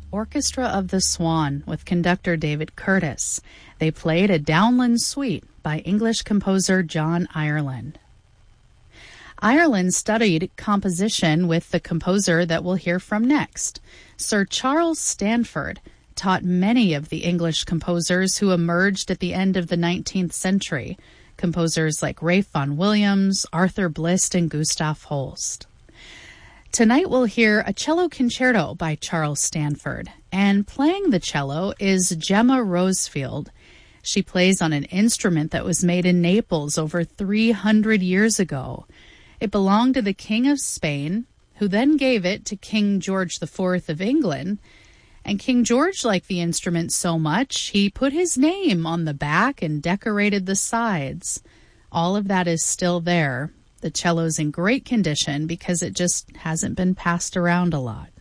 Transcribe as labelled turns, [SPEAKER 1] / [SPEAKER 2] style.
[SPEAKER 1] Orchestra of the Swan with conductor David Curtis. They played a Downland Suite by English composer John Ireland. Ireland studied composition with the composer that we'll hear from next. Sir Charles Stanford taught many of the English composers who emerged at the end of the 19th century, composers like Ralph Vaughan Williams, Arthur Blist, and Gustav Holst. Tonight we'll hear a cello concerto by Charles Stanford, and playing the cello is Gemma Rosefield. She plays on an instrument that was made in Naples over 300 years ago. It belonged to the King of Spain, who then gave it to King George IV of England. And King George liked the instrument so much, he put his name on the back and decorated the sides. All of that is still there. The cello's in great condition because it just hasn't been passed around a lot.